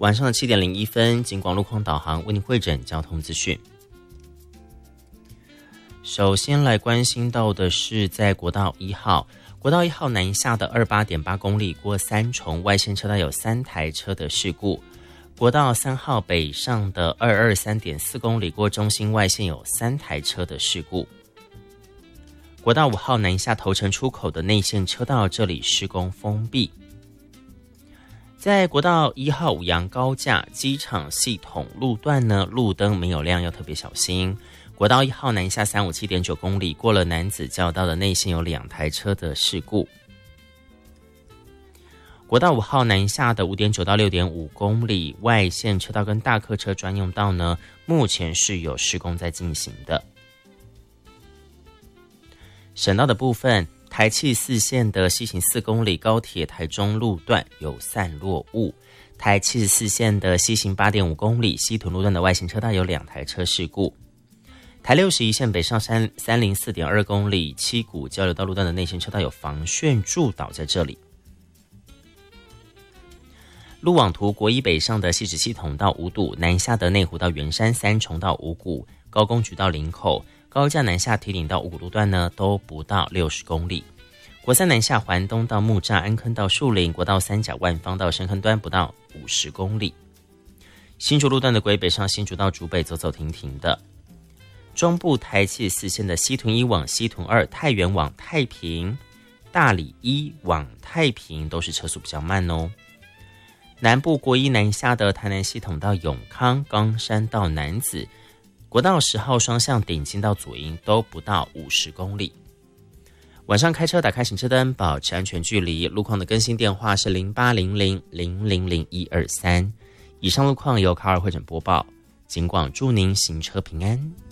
晚上的7点01分，警广路况导航为您汇整交通资讯。首先来关心到的是在国道1号，国道1号南下的28.8公里过三重外线车道有3台车的事故。国道3号北上的223.4公里过中心外线有3台车的事故。国道5号南下头城出口的内线车道这里施工封闭。在国道1号五杨高架机场系统路段呢，路灯没有亮，要特别小心。国道1号南下357.9公里过了楠梓交道的内线有2台车的事故。国道5号南下的5.9到6.5公里外线车道跟大客车专用道呢，目前是有施工在进行的。省道的部分，台七4线的西行4公里高铁台中路段有散落物，台74线的西行8.5公里西屯路段的外线车道有2台车事故。台61线北上304.2公里七股交流道路段的内线车道有防汛助导在这里。路网图国一北上的汐止系统到五堵，南下的内湖到圆山三重到五股，高公局到林口，高架南下堤顶到五股路段呢都不到60公里。国三南下环东到木栅安坑到树林，国道三甲万方到深坑端不到50公里。新竹路段的国一北上新竹到竹北走走停停的。中部台74线的西屯1往西屯2，太原往太平，大里1往太平都是车速比较慢哦。南部国一南下的台南系统到永康，冈山到楠梓，国道10号双向顶进到左营都不到50公里。晚上开车打开行车灯，保持安全距离。路况的更新电话是0800000123。以上路况由卡尔会诊播报，警广祝您行车平安。